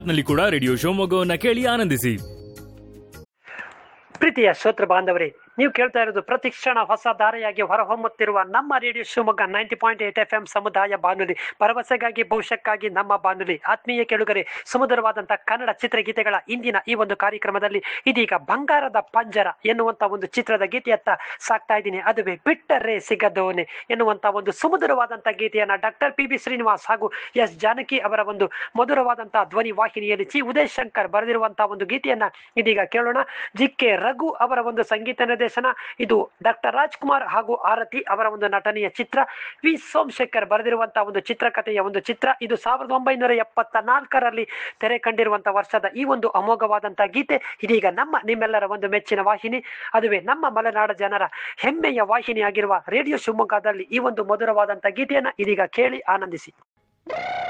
ನಲ್ಲಿ ಕೂಡ ರೇಡಿಯೋ ಶಿವಮೊಗ್ಗವನ್ನ ಕೇಳಿ ಆನಂದಿಸಿ. ಪ್ರೀತಿಯ ಶ್ರೋತೃ ಬಾಂಧವರೇ, ನೀವು ಕೇಳ್ತಾ ಇರೋದು ಪ್ರತಿಕ್ಷಣ ಹೊಸ ಧಾರೆಯಾಗಿ ಹೊರಹೊಮ್ಮುತ್ತಿರುವ ನಮ್ಮ ರೇಡಿಯೋ ಶಿವಮೊಗ್ಗ 90.8 FM ಸಮುದಾಯ ಬಾನುಲಿ, ಭರವಸೆಗಾಗಿ ಭವಿಷ್ಯಕ್ಕಾಗಿ ನಮ್ಮ ಬಾನುಲಿ. ಆತ್ಮೀಯ ಕೇಳುಗರೆ, ಸುಮಧುರವಾದಂತಹ ಕನ್ನಡ ಚಿತ್ರಗೀತೆಗಳ ಇಂದಿನ ಈ ಒಂದು ಕಾರ್ಯಕ್ರಮದಲ್ಲಿ ಇದೀಗ ಬಂಗಾರದ ಪಂಜರ ಎನ್ನುವಂತ ಒಂದು ಚಿತ್ರದ ಗೀತೆಯತ್ತ ಸಾಕ್ತಾ ಇದ್ದೀನಿ. ಅದುವೇ ಬಿಟ್ಟರೆ ಸಿಗದೋನೆ ಎನ್ನುವಂತ ಒಂದು ಸುಮಧುರವಾದಂತಹ ಗೀತೆಯನ್ನ ಡಾಕ್ಟರ್ ಪಿ ಬಿ ಶ್ರೀನಿವಾಸ್ ಹಾಗೂ ಎಸ್ ಜಾನಕಿ ಅವರ ಒಂದು ಮಧುರವಾದಂತಹ ಧ್ವನಿ ವಾಹಿನಿಯಲ್ಲಿ ಚಿ ಉದಯ್ ಶಂಕರ್ ಬರೆದಿರುವಂತಹ ಒಂದು ಗೀತೆಯನ್ನ ಇದೀಗ ಕೇಳೋಣ. ಜಿಕ್ಕೆ ರಘು ಅವರ ಒಂದು ಸಂಗೀತ ನಿರ್ದೇಶನ. ಇದು ಡಾಕ್ಟರ್ ರಾಜ್ಕುಮಾರ್ ಹಾಗೂ ಆರತಿ ಅವರ ಒಂದು ನಟನೆಯ ಚಿತ್ರ. ವಿ ಸೋಮಶೇಖರ್ ಬರೆದಿರುವಂತಹ ಒಂದು ಚಿತ್ರಕಥೆಯ ಒಂದು ಚಿತ್ರ. ಇದು 1974ರಲ್ಲಿ ತೆರೆ ಕಂಡಿರುವಂತಹ ವರ್ಷದ ಈ ಒಂದು ಅಮೋಘವಾದಂತಹ ಗೀತೆ ಇದೀಗ ನಿಮ್ಮೆಲ್ಲರ ಒಂದು ಮೆಚ್ಚಿನ ವಾಹಿನಿ, ಅದುವೇ ನಮ್ಮ ಮಲೆನಾಡ ಜನರ ಹೆಮ್ಮೆಯ ವಾಹಿನಿ ಆಗಿರುವ ರೇಡಿಯೋ ಶಿವಮೊಗ್ಗದಲ್ಲಿ ಈ ಒಂದು ಮಧುರವಾದಂತಹ ಗೀತೆಯನ್ನ ಇದೀಗ ಕೇಳಿ ಆನಂದಿಸಿ.